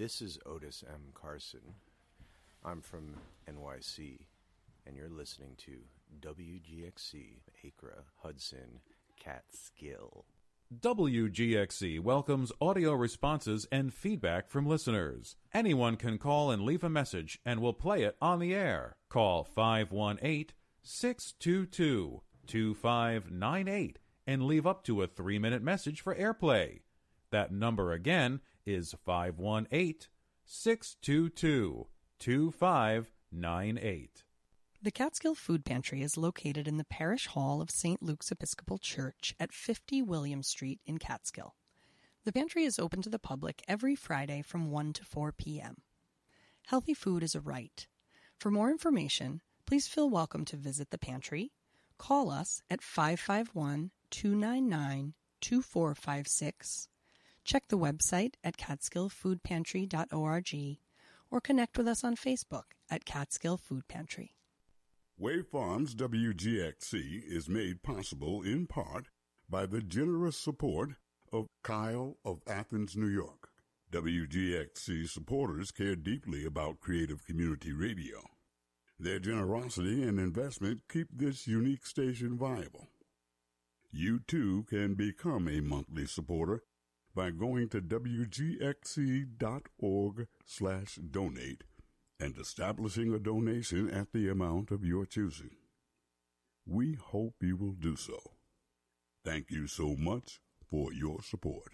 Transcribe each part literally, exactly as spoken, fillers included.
This is Otis M. Carson. I'm from N Y C, and you're listening to W G X C, Acra, Hudson, Catskill. W G X C welcomes audio responses and feedback from listeners. Anyone can call and leave a message, and we'll play it on the air. Call five one eight, six two two, two five nine eight and leave up to a three-minute message for airplay. That number again is five one eight, six two two, two five nine eight. The Catskill Food Pantry is located in the Parish Hall of Saint Luke's Episcopal Church at fifty William Street in Catskill. The pantry is open to the public every Friday from one to four p.m. Healthy food is a right. For more information, please feel welcome to visit the pantry. Call us at five five one, two nine nine, two four five six. Check the website at catskill food pantry dot org or connect with us on Facebook at Catskill Food Pantry. Wave Farms W G X C is made possible in part by the generous support of Kyle of Athens, New York. W G X C supporters care deeply about creative community radio. Their generosity and investment keep this unique station viable. You too can become a monthly supporter by going to W G X C dot org slash donate and establishing a donation at the amount of your choosing. We hope you will do so. Thank you so much for your support.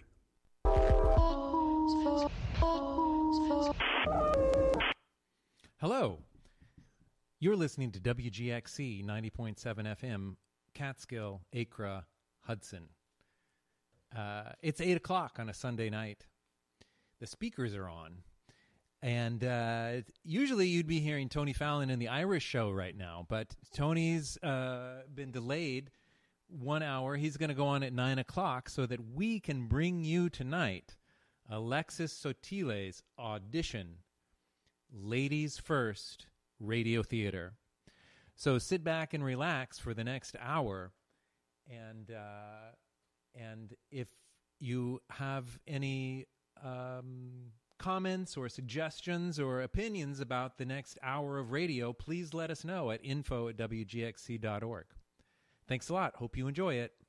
Hello. You're listening to W G X C ninety point seven F M, Catskill, Acra, Hudson. Uh, it's eight o'clock on a Sunday night. The speakers are on. And uh, usually you'd be hearing Tony Fallon in the Irish show right now, but Tony's uh, been delayed one hour. He's going to go on at nine o'clock so that we can bring you tonight Alexis Sotile's audition, Ladies First Radio Theater. So sit back and relax for the next hour, and uh, and if you have any Um, comments or suggestions or opinions about the next hour of radio, please let us know at info at W G X C dot org. Thanks a lot. Hope you enjoy it.